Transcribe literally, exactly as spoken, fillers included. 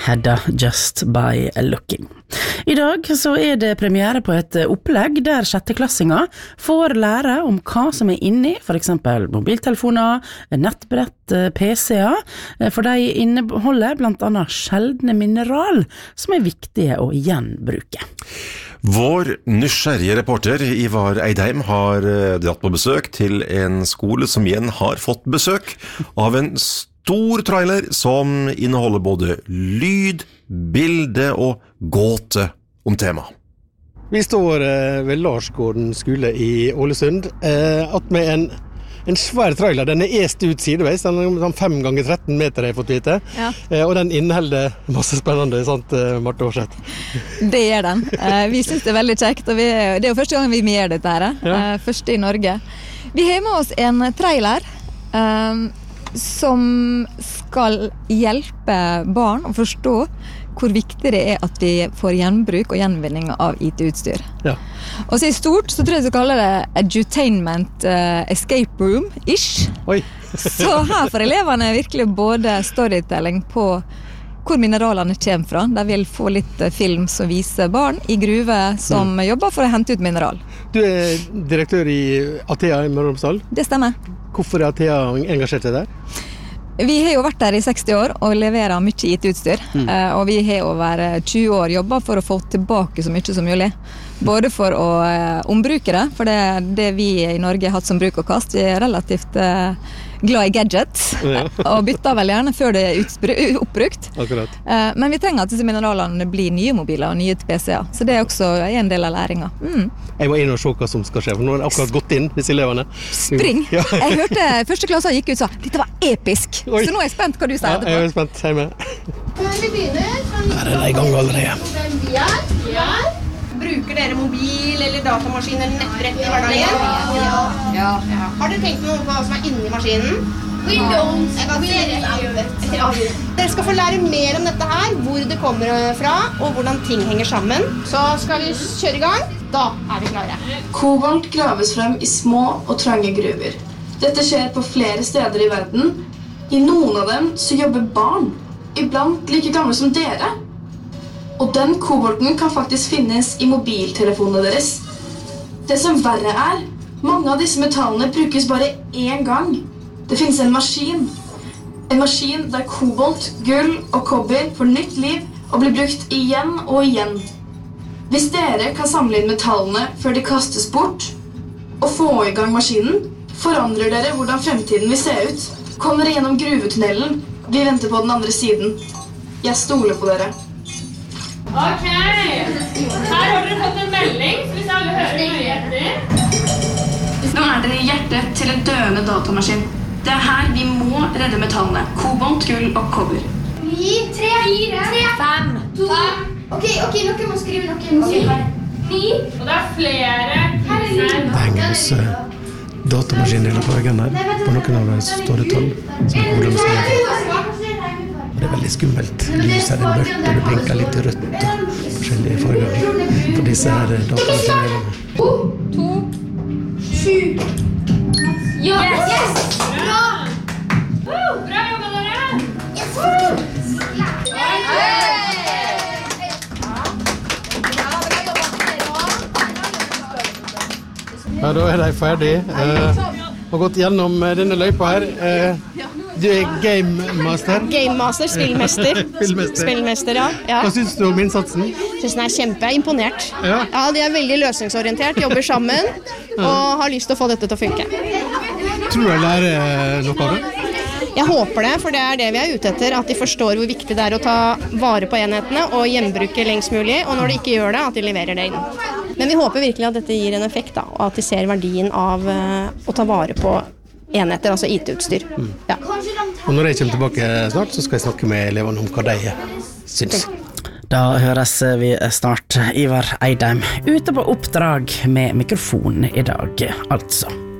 Hedda Just by Looking. I dag så er det premiere på et opplegg der sjetteklassinger får lære om hva som er inni, for eksempel mobiltelefoner, nettbrett, P C-er, for de inneholder blant annet sjeldne mineral som er viktige å gjenbruke. Vår nysgjerrige reporter Ivar Eidheim har dratt på besøk til en skole som igjen har fått besøk av en stor trailer som inneholder både lyd, bilde og gåte om tema. Vi står ved Larsgården skole i Ålesund, at med en, en svær trailer. Den er est ut sideveis, den er fem ganger tretten meter, har jeg fått vite. Ja. Og den inneholder masse spennende, sant, Marte Aarseth? Det gjør den. Vi synes det er veldig kjekt, og vi, det er jo første gang vi gjør dette her. Ja. Første i Norge. Vi har med oss en trailer um, som skal hjelpe barn å forstå hvor viktig det er at vi får gjenbruk og gjenvinning av I T-utstyr. Ja. Og så i stort så tror jeg jeg skal kalle det edutainment uh, escape room-ish. Oi. Så her får elevene virkelig både storytelling på hvor mineralene kommer fra. De vil få litt film som viser barn i gruve som mm. jobber for å hente ut mineral. Du er direktør i Athea i Møre og Romsdal. Det stemmer. Hvorfor er Athea engasjert deg der? Vi har jo vært der i seksti år og leverer mye I T-utstyr. Mm. Uh, og vi har over tjue år jobbet for å få tilbake så mye som mulig. Både for å uh, ombruke det, for det, det vi i Norge har hatt som bruk og kast, vi er relativt uh, glad i gadgets, ja. Og bytter vel gjerne før det er oppbrukt. Akkurat. Uh, men vi trenger at disse mineralene blir nye mobiler og nye P C-er, så det er også en del av læringen. Mm. Jeg må inn og se hva som skal skje, for nå har jeg akkurat gått inn, disse elevene. Spring! Ja. Jeg hørte første klasse gikk ut og sa, dette var episk, Oi. Så nå er jeg spent hva du sier ja, etterpå. Jeg er spent, hei med. Vi begynner. Her er det i gang allerede. Ja, ja. Bruker dere mobil eller datamaskin eller nettbrett i hverdagen? Ja. Ja. Ja. Har dere tenkt noe på hva som er inni maskinen? We don't. Ja. Dere skal få lære mer om dette her, hvor det kommer fra og hvordan ting henger sammen. Så skal vi kjøre i gang. Da er vi klare. Kobolt graves frem i små og trange gruver. Dette skjer på flere steder i verden. I noen av dem så jobber barn, iblant like gamle som dere. Og den kobolten kan faktisk finnes i mobiltelefonene deres. Det som verre er, mange av disse metallene brukes bare én gang. Det finnes en maskin. En maskin der kobolt, gull og kobber får nytt liv og blir brukt igjen og igjen. Hvis dere kan samle inn metallene før de kastes bort, og få i gang maskinen, forandrer dere hvordan fremtiden vil se ut. Kom dere gjennom gruvetunnelen. Vi venter på den andre siden. Jeg stoler på dere. Ok, her har dere fått en melding, så hvis alle hører nyheter. Nå er dere i hjertet til en døende datamaskin. Det er her vi må redde metallene. Kobolt, gull og kobber. Ni, tre, fire, tre, fem, to. Ok, ok, noen må skrive noen. Okay. Ni, og det er flere kriser. Det henger masse datamaskiner på veggen her. På noen av dem står det tall som er kodene som er. Det er veldig skummelt. Lyset er mørkt, og det blinker litt rødt og forskjellige farger på disse her datamaskinene. To, to, sju. Ja, yes! yes! Bra! Uh, bra jobba dere! Yes! Ja, da er de ferdig. Eh, har gått gjennom denne løypa her. Eh, Du er gamemaster? Gamemaster, spillmester. Spillmester. Spillmester, ja. ja. Hva synes du om innsatsen? Jeg synes den er kjempeimponert. Ja. ja, de er veldig løsningsorientert, jobber sammen, og har lyst til å få dette til å funke. Tror du jeg lærer noe av det? Jeg håper det, for det er det vi er ute etter, at de forstår hvor viktig det er å ta vare på enhetene og gjenbruke lengst mulig, og når de ikke gjør det, at de leverer det inn. Men vi håper virkelig at dette gir en effekt, da, og at de ser verdien av uh, å ta vare på enheter, altså I T-utstyr. Mm. Ja. Og når jeg kommer tilbake snart, så skal jeg snakke med elevene om hva de syns. Da høres vi snart. Ivar Eidheim ute på oppdrag med mikrofon I dag, altså.